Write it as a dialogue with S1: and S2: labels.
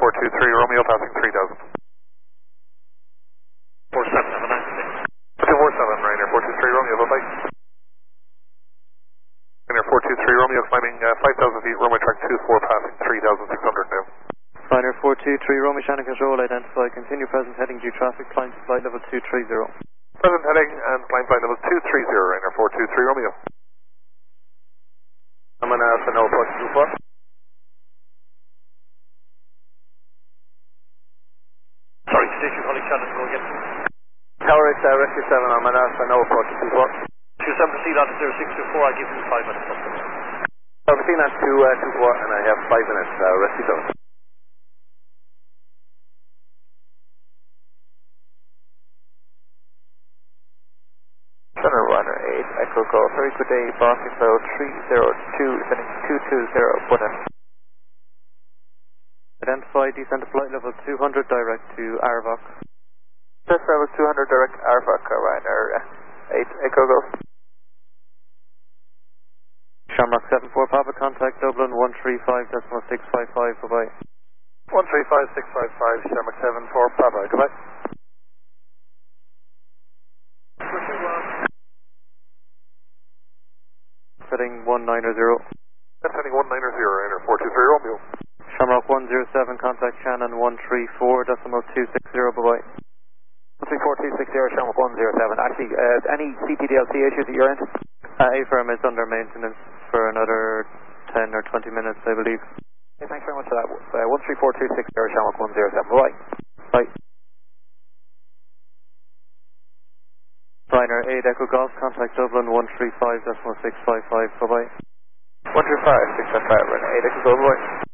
S1: 423 Romeo passing 3000.
S2: 47, have a nice day.
S1: 247 Ryanair 423 Romeo, bye-bye. Ryanair 423 Romeo climbing 5,000 feet, runway track 24 passing 3,600 now.
S3: Ryanair 423 Romeo Shannon control, identify, continue present heading due traffic, climb to flight level 230.
S1: Present heading and climb flight level 230 Ryanair 423 Romeo.
S4: I'm on Alpha No approach 24.
S2: Sorry, station calling Shannon, go again.
S4: Tower X Rescue 7, I'm on Alpha No approach 24.
S2: 27 proceed on to 0624, I'll give you 5 minutes.
S4: I'm proceeding on to 24 and I have 5 minutes, Rescue 7.
S3: Center Runner 8, Echo Golf, very good day, Boston Cloud 302, sending 220, button. Identify, descend to flight level 200, direct to Arvok. Test level 200, direct to Arvok, Ryanair 8, Echo Golf. Shamrock 74, Papa, contact Dublin 135.655, bye-bye.
S4: 135.655, Shamrock 74, Papa, goodbye.
S3: Setting 190.
S1: That's heading 190 Ryanair 423 Romeo.
S3: Shamrock 107, contact Shannon 134.260, bye-bye.
S4: 134.260, Shamrock 107. Actually, any CTDLC issues at your end?
S3: AFIRM is under maintenance for another 10 or 20 minutes, I believe.
S4: Okay, thanks very much for that. 134.260, Shamrock 107, bye-bye.
S3: Bye. Ryanair 8 Echo Golf, contact Dublin 135.655, bye-bye.
S4: 135.655, Ryanair 8 Echo Golf, bye-bye.